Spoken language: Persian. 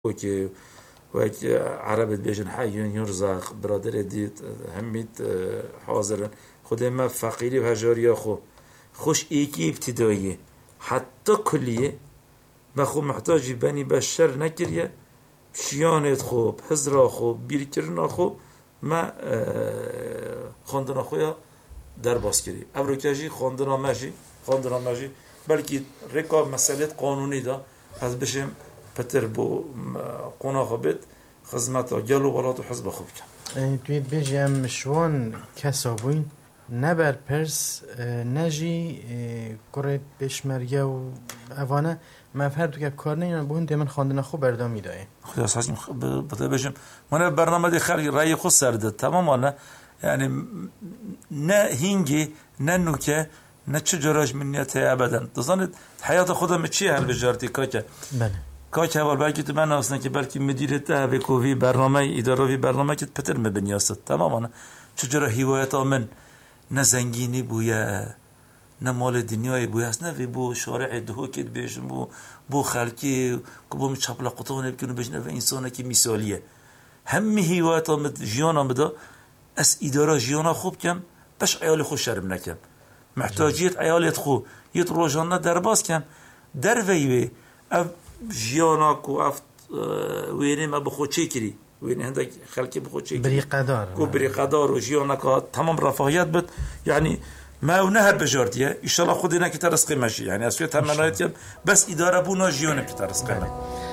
که وقت عربت بیشن حیون یرزق برادر دید همید حاضرن خود ما فقیری و هجاریا خوش ایکی ابتداییه حتی کلیه ما خو محتاجی بنی بشر نکریه شیانت خوب هزرا خوب بیرکرنا خوب ما خواندنا خویا در باز کری ابروکجی خواندنا مجی بلکه رکاب مسئله قانونی دا از بشم پتر بو قناخ بید خدمت گلو ولات و حزب خوب کن توی بجم شوان کسابوین نبر پرس نجی کرد بشمرگه و اوانه مفهد که کار نیان بون دیمن خواندن خوب بردام میدای خدا اساس بده بشم من برنامه دی خلق رای خود سرده تماما یعنی نه هینگی نه نوکه نه چه جراج منیت ابدا دزانید حیات خودم چیه هر بجارتی که بله کاش اول بلکه تو من اصلا که بلکه مدیریت وکوی برنامه اداره برنامه که پتر مبنیاست تماما چجورا هوایت من نه زنگینی بویا نه مال دنیای بویا است نه بو شارع دهوکت بیشم بو خلکی که بو مچپلا قطعه بکنه بجنه و انسانه که مثالیه همه هوایت من جیانا بده اس اداره جیانا خوب کم بش عیال خوش شرم نکم محتاجیت عیالت خو یت روزانه درباز کم در ویوی جیانا کو افت وینه ما بخود چه کری وینه هندک خلکی بخود چه کری بری قدار و جیانا که تمام رفاهیت بد یعنی ما نه بجاردیه ان شاء الله خودی نکه ترسقی ماشی یعنی اسوی تمنایت بس اداره بونا جیانه که ترسقی